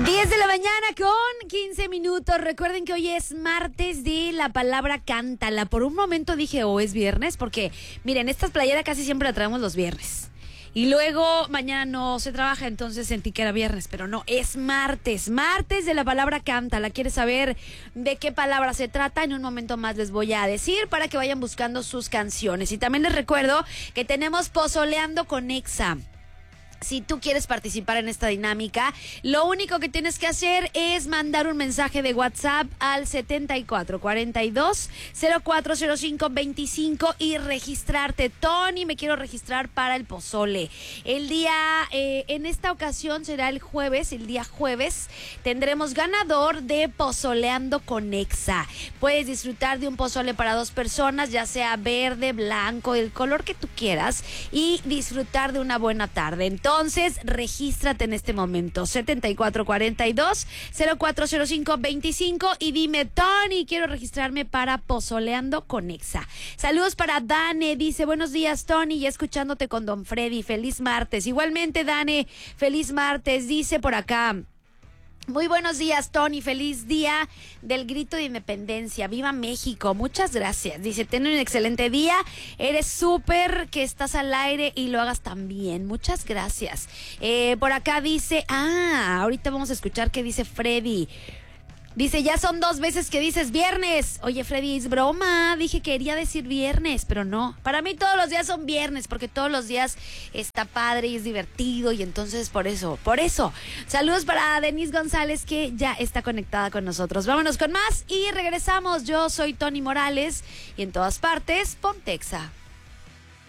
10 de la mañana con 15 minutos. Recuerden que hoy es martes de la palabra cántala. Por un momento dije, es viernes, porque miren, esta playera casi siempre la traemos los viernes. Y luego mañana no se trabaja, entonces sentí que era viernes, pero no, es martes. Martes de la palabra cántala. ¿Quieres saber de qué palabra se trata? En un momento más les voy a decir para que vayan buscando sus canciones. Y también les recuerdo que tenemos Pozoleando con Exa. Si tú quieres participar en esta dinámica, lo único que tienes que hacer es mandar un mensaje de WhatsApp al 7442-040525 y registrarte. Tony, me quiero registrar para el pozole. El día, en esta ocasión será el jueves, el día jueves, tendremos ganador de Pozoleando con Exa. Puedes disfrutar de un pozole para 2 personas, ya sea verde, blanco, el color que tú quieras, y disfrutar de una buena tarde. Entonces, regístrate en este momento, 7442-040525 y dime, Tony, quiero registrarme para Pozoleando con Exa. Saludos para Dane, dice, buenos días, Tony, ya escuchándote con Don Freddy, feliz martes. Igualmente, Dane, feliz martes, dice por acá. Muy buenos días, Tony. Feliz día del grito de independencia. ¡Viva México! Muchas gracias. Dice, ten un excelente día. Eres súper que estás al aire y lo hagas tan bien. Muchas gracias. Por acá dice, ahorita vamos a escuchar qué dice Freddy. Dice, ya son 2 veces que dices viernes. Oye, Freddy, es broma. Dije que quería decir viernes, pero no. Para mí todos los días son viernes, porque todos los días está padre y es divertido. Y entonces por eso. Saludos para Denise González, que ya está conectada con nosotros. Vámonos con más y regresamos. Yo soy Tony Morales y en todas partes, Pontexa.